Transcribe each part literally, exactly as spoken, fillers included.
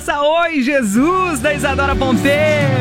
começa Oi Jesus, da Isadora Pompeu.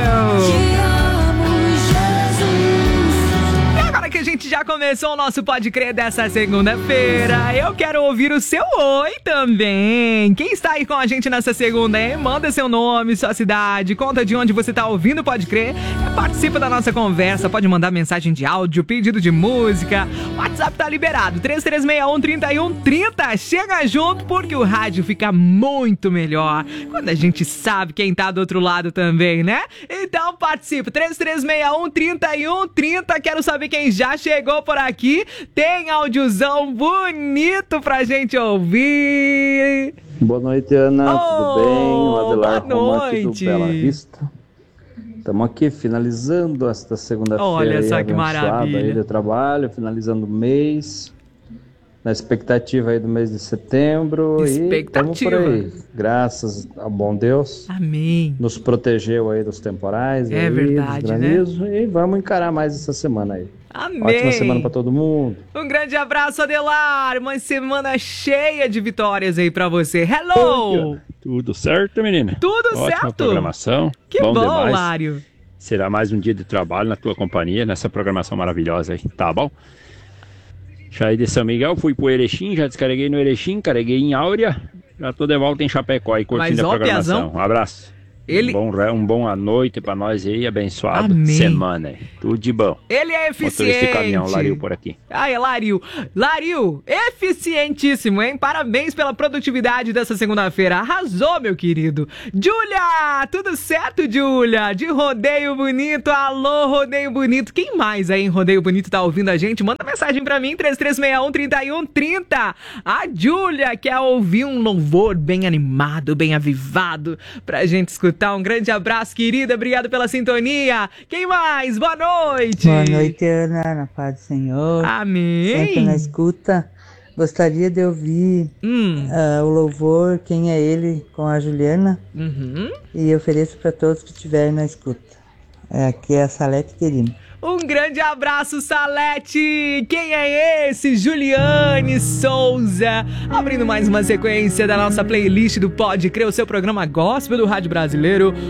Que a gente já começou o nosso Pode Crer dessa segunda-feira. Eu quero ouvir o seu oi também. Quem está aí com a gente nessa segunda, hein? Manda seu nome, sua cidade, conta de onde você está ouvindo o Pode Crer. Participa da nossa conversa, pode mandar mensagem de áudio, pedido de música. O WhatsApp tá liberado, três três seis um, três um três zero. Chega junto porque o rádio fica muito melhor quando a gente sabe quem tá do outro lado também, né? Então participa, três três seis um, três um três zero. Quero saber quem já chegou por aqui. Tem áudiozão bonito pra gente ouvir. Boa noite, Ana. Oh, tudo bem? O Adelar boa Romão aqui do Bela Vista. Estamos aqui finalizando esta segunda-feira. Olha só que maravilha. Aí de trabalho, finalizando o mês. Na expectativa aí do mês de setembro. Expectativa. E estamos por aí. Graças ao bom Deus. Amém. Nos protegeu aí dos temporais. É aí, verdade, dos granizos, né? E vamos encarar mais essa semana aí. Amém. Ótima semana pra todo mundo. Um grande abraço, Adelar. Uma semana cheia de vitórias aí pra você. Hello! Oi, tudo certo, menina? Tudo Ótima certo. programação. Que bom, demais. Lário. Será mais um dia de trabalho na tua companhia, nessa programação maravilhosa aí, tá bom? Já aí de São Miguel, fui pro Erechim, já descarreguei no Erechim, carreguei em Áurea, já tô de volta em Chapecó aí, curtindo Mas, a ó, programação. Piazão, Um abraço. Ele... Um bom, re- um bom à noite pra nós aí, abençoado Amém. semana aí. Tudo de bom. Ele é eficiente. Motorista de caminhão, Laril por aqui. Ai, Laril. Laril, eficientíssimo, hein? Parabéns pela produtividade dessa segunda-feira. Arrasou, meu querido. Júlia, tudo certo, Júlia? De Rodeio Bonito. Alô, Rodeio Bonito. Quem mais aí em Rodeio Bonito tá ouvindo a gente? Manda mensagem pra mim, três três seis um, três um três zero. A Júlia quer ouvir um louvor bem animado, bem avivado pra gente escutar. Um grande abraço, querida. Obrigado pela sintonia. Quem mais? Boa noite. Boa noite, Ana. Na paz do Senhor. Amém. Sempre na escuta. Gostaria de ouvir Hum. uh, o louvor Quem é Ele com a Juliana. Uhum. E ofereço para todos que estiverem na escuta. É, aqui é a Salete Querino. Um grande abraço, Salete! Quem é esse? Juliane Souza. Abrindo mais uma sequência da nossa playlist do Pode Crer, o seu programa gospel do Rádio Brasileiro.